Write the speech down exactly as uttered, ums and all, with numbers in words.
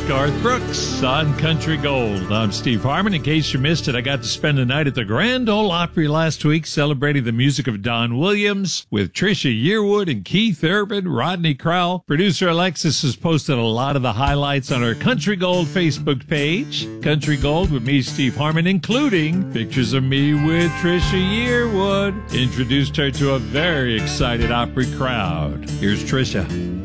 Garth Brooks on Country Gold. I'm Steve Harmon. In case you missed it, I got to spend a night at the Grand Ole Opry last week celebrating the music of Don Williams with Trisha Yearwood and Keith Urban, Rodney Crowell. Producer Alexis has posted a lot of the highlights on our Country Gold Facebook page. Country Gold with me, Steve Harmon, including pictures of me with Trisha Yearwood. Introduced her to a very excited Opry crowd. Here's Trisha.